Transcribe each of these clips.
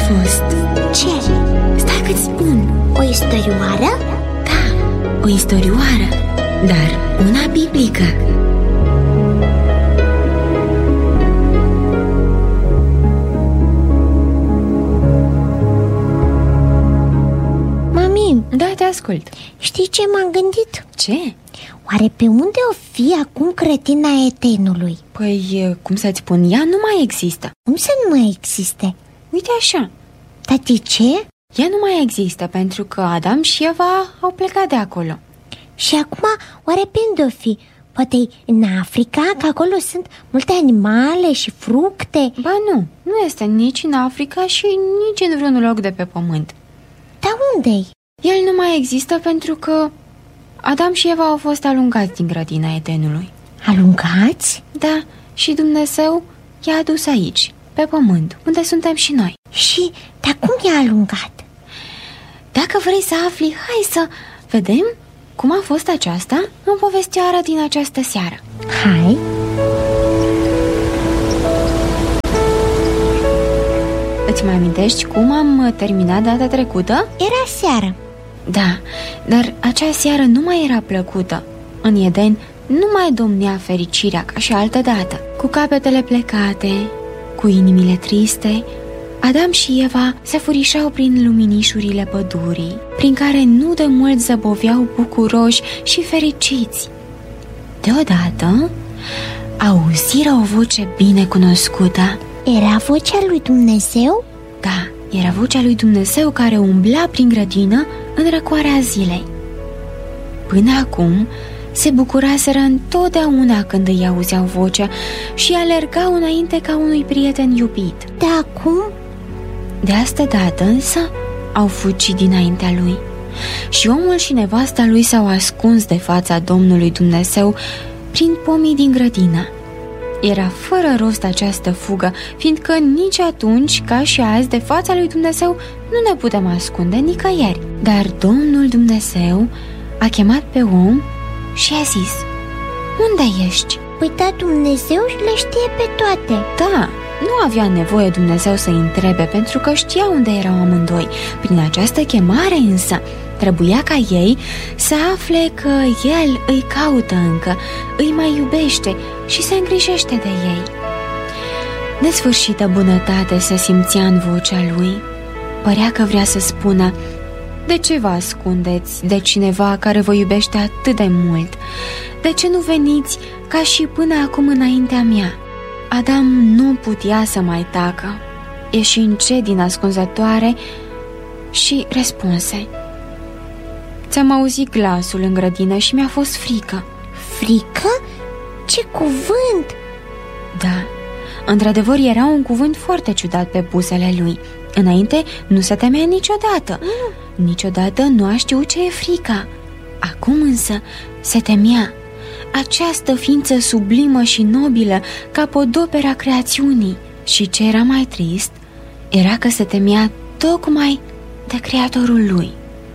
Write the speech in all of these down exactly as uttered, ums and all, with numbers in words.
fost? Ce? Stai că-ți spun. O istorioară? Da, o istorioară, dar una biblică. Mami, Da, te ascult. știi ce m-am gândit? Ce? Oare pe unde o fi acum grădina Edenului? Păi, cum să-ți spun, ea nu mai există. Cum să nu mai existe? Uite așa, Dar de ce? ea nu mai există pentru că Adam și Eva au plecat de acolo. Și acum, oare pe unde o fi? Poate în Africa, că acolo sunt multe animale și fructe. Ba nu, nu este nici în Africa și nici în vreun loc de pe pământ. Dar unde-i? El nu mai există pentru că Adam și Eva au fost alungați din grădina Edenului. Alungați? Da, și Dumnezeu i-a adus aici, pe pământ, unde suntem și noi. Și, dar cum i-a alungat? Dacă vrei să afli, hai să vedem cum a fost aceasta în povestioara din această seară. Hai. Îți mai amintești cum am terminat data trecută? Era seară. Da, dar acea seară nu mai era plăcută. În Eden nu mai domnea fericirea ca și altă dată. Cu capetele plecate, cu inimile triste, Adam și Eva se furișau prin luminișurile pădurii, prin care nu de mult zăboveau bucuroși și fericiți. Deodată auziră o voce binecunoscută. Era vocea lui Dumnezeu? Da, era vocea lui Dumnezeu care umbla prin grădină în răcoarea zilei. Până acum se bucuraseră întotdeauna când îi auzeau vocea și alergau înainte ca unui prieten iubit. Dar acum? De asta dată însă au fugit dinaintea lui și omul și nevasta lui s-au ascuns de fața Domnului Dumnezeu prin pomii din grădină. Era fără rost această fugă, fiindcă nici atunci, ca și azi, de fața lui Dumnezeu nu ne putem ascunde nicăieri. Dar Domnul Dumnezeu a chemat pe om și a zis: unde ești? Păi da, Dumnezeu le știe pe toate. Da, nu avea nevoie Dumnezeu să-i întrebe, pentru că știa unde erau amândoi. Prin această chemare însă trebuia ca ei să afle că El îi caută încă, îi mai iubește și se îngrijește de ei. Nesfârșită bunătate se simțea în vocea lui. Părea că vrea să spună: de ce vă ascundeți de cineva care vă iubește atât de mult? De ce nu veniți ca și până acum înaintea mea? Adam nu putea să mai tacă. Ieși încet din ascunzătoare și răspunse: ți-am auzit glasul în grădină și mi-a fost frică. Frică? Ce cuvânt! Da, într-adevăr era un cuvânt foarte ciudat pe buzele lui. Înainte nu se temea niciodată. mm. Niciodată nu a știut ce e frica. Acum însă se temea. Această ființă sublimă și nobilă, capodopera creațiunii. Și ce era mai trist era că se temea tocmai de Creatorul lui.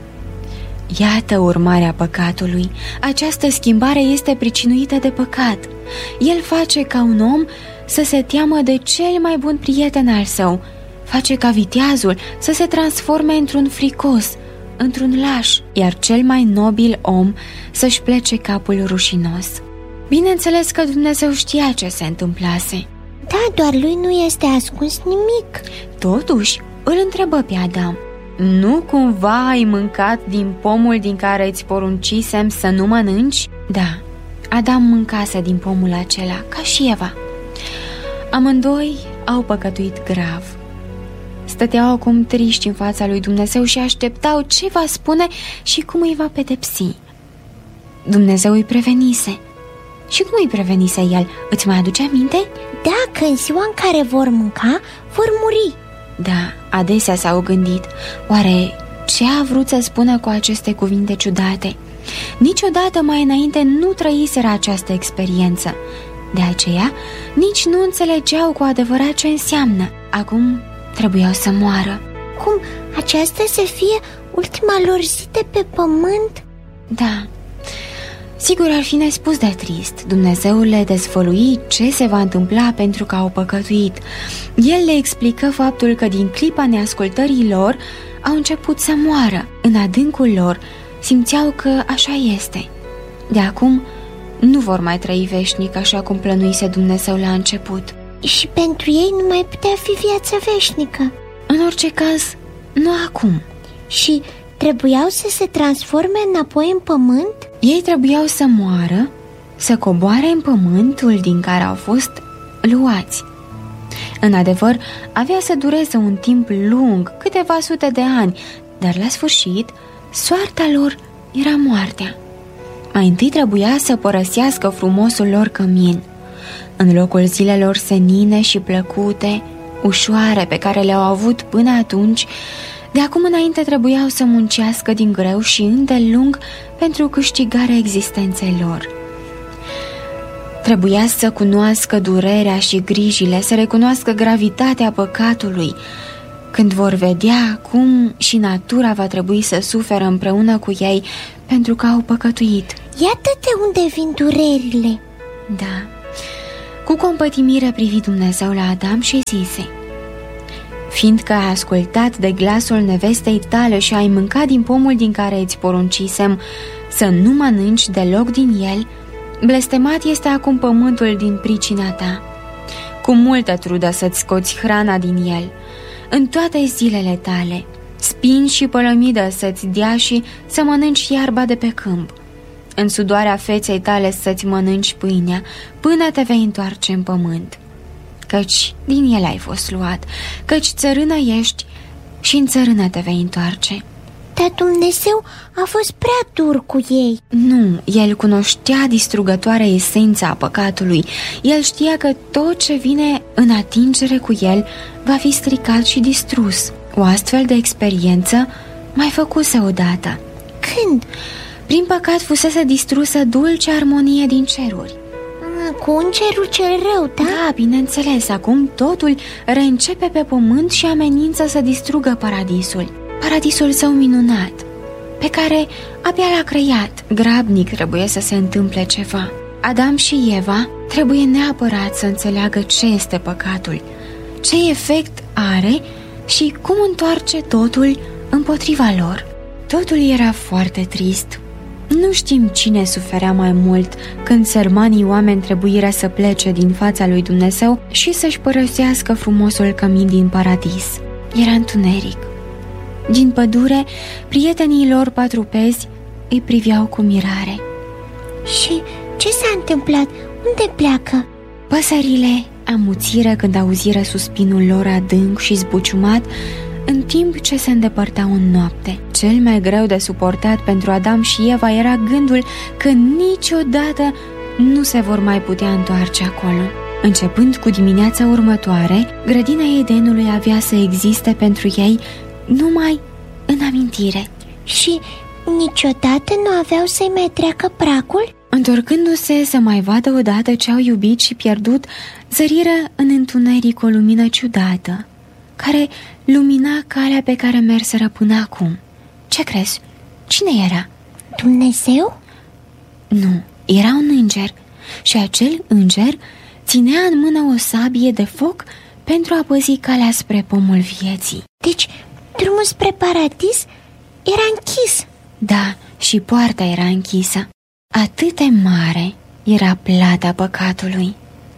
Iată urmarea păcatului. Această schimbare este pricinuită de păcat. El face ca un om să se teamă de cel mai bun prieten al său. Face ca viteazul să se transforme într-un fricos, într-un laș, iar cel mai nobil om să-și plece capul rușinos. Bineînțeles că Dumnezeu știa ce se întâmplase. Da, doar lui nu este ascuns nimic. Totuși, îl întrebă pe Adam: nu cumva ai mâncat din pomul din care îți poruncisem să nu mănânci? Da, Adam mâncase din pomul acela, ca și Eva. Amândoi au păcătuit grav. Stăteau acum triști în fața lui Dumnezeu și așteptau ce va spune și cum îi va pedepsi. Dumnezeu îi prevenise. Și cum îi prevenise el? Îți mai aduce aminte? Da, că în ziua în care vor mânca, vor muri. Da, adesea s-au gândit: oare ce a vrut să spună cu aceste cuvinte ciudate? Niciodată mai înainte nu trăiseră această experiență. De aceea, nici nu înțelegeau cu adevărat ce înseamnă. Acum trebuiau să moară. Cum? Aceasta să fie ultima lor zi de pe pământ? Da. Sigur ar fi nespus de trist. Dumnezeu le dezvălui ce se va întâmpla pentru că au păcătuit. El le explică faptul că din clipa neascultării lor au început să moară. În adâncul lor simțeau că așa este. De acum nu vor mai trăi veșnic așa cum plănuise Dumnezeu la început. Și pentru ei nu mai putea fi viață veșnică. În orice caz, nu acum. Și trebuiau să se transforme înapoi în pământ? Ei trebuiau să moară, să coboare în pământul din care au fost luați. În adevăr, avea să dureze un timp lung, câteva sute de ani, dar la sfârșit, soarta lor era moartea. Mai întâi trebuia să părăsească frumosul lor cămin. În locul zilelor senine și plăcute, ușoare pe care le-au avut până atunci, de acum înainte trebuiau să muncească din greu și îndelung pentru câștigarea existenței lor. Trebuia să cunoască durerea și grijile, să recunoască gravitatea păcatului. Când vor vedea cum și natura va trebui să suferă împreună cu ei pentru că au păcătuit. Iată de unde vin durerile. Da. Cu compătimire privi Dumnezeu la Adam și zise: fiindcă ai ascultat de glasul nevestei tale și ai mâncat din pomul din care îți poruncisem să nu mănânci deloc din el, blestemat este acum pământul din pricina ta. Cu multă trudă să-ți scoți hrana din el. În toate zilele tale, spini și pălămidă să-ți dea și să mănânci iarba de pe câmp. În sudoarea feței tale să-ți mănânci pâinea, până te vei întoarce în pământ. Căci din el ai fost luat, căci țărână ești și în țărână te vei întoarce. Dar Dumnezeu a fost prea dur cu ei. Nu, el cunoștea distrugătoarea esența a păcatului. El știa că tot ce vine în atingere cu el va fi stricat și distrus. O astfel de experiență mai făcuse odată. Când? Prin păcat fusese distrusă dulcea armonie din ceruri. Cu îngerul cel rău, da? Da, bineînțeles, acum totul reîncepe pe pământ și amenință să distrugă paradisul. Paradisul său minunat, pe care abia l-a creat. Grabnic trebuie să se întâmple ceva. Adam și Eva trebuie neapărat să înțeleagă ce este păcatul, ce efect are și cum întoarce totul împotriva lor. Totul era foarte trist. Nu știm cine suferea mai mult când sărmanii oameni trebuiră să plece din fața lui Dumnezeu și să-și părăsească frumosul cămin din paradis. Era întuneric. Din pădure, prietenii lor patrupezi îi priveau cu mirare. Și ce s-a întâmplat? Unde pleacă? Păsările amuțiră când auziră suspinul lor adânc și zbuciumat, în timp ce se îndepărtau în noapte. Cel mai greu de suportat pentru Adam și Eva era gândul că niciodată nu se vor mai putea întoarce acolo. Începând cu dimineața următoare, grădina Edenului avea să existe pentru ei numai în amintire. Și niciodată nu aveau să-i mai treacă pragul? Întorcându-se să mai vadă odată ce au iubit și pierdut, zăriră în întuneric o lumină ciudată, care lumina calea pe care merseră până acum. Ce crezi? Cine era? Dumnezeu? Nu, era un înger. Și acel înger ținea în mână o sabie de foc pentru a păzi calea spre pomul vieții. Deci, drumul spre paradis era închis. Da, și poarta era închisă. Atât de mare era plata păcatului.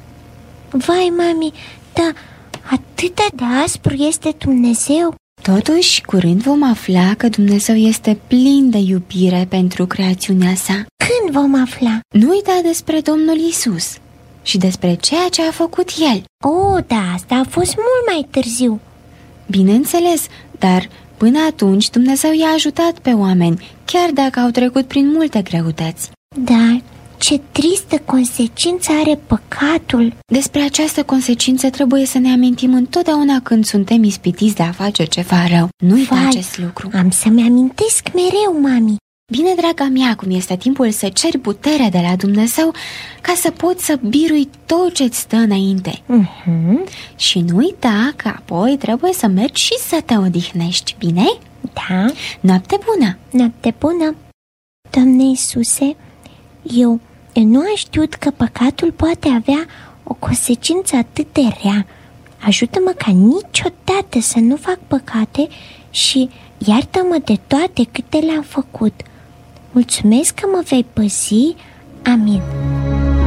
Vai, mami, dar atât de aspru este Dumnezeu? Totuși, curând vom afla că Dumnezeu este plin de iubire pentru creațiunea sa. Când vom afla? Nu uita despre Domnul Iisus și despre ceea ce a făcut El. Oh, da, asta a fost mult mai târziu. Bineînțeles, dar până atunci Dumnezeu i-a ajutat pe oameni, chiar dacă au trecut prin multe greutăți. Da, ce tristă consecință are păcatul. Despre această consecință trebuie să ne amintim întotdeauna când suntem ispitiți de a face ceva rău. Nu uita acest lucru. Am să-mi amintesc mereu, mami. Bine, draga mea, acum este timpul să ceri putere de la Dumnezeu ca să poți să birui tot ce-ți stă înainte. uh-huh. Și nu uita că apoi trebuie să mergi și să te odihnești, bine? Da. Noapte bună! Noapte bună! Doamne Iisuse, Eu, eu nu am știut că păcatul poate avea o consecință atât de rea. Ajută-mă ca niciodată să nu fac păcate și iartă-mă de toate câte le-am făcut. Mulțumesc că mă vei păzi. Amin.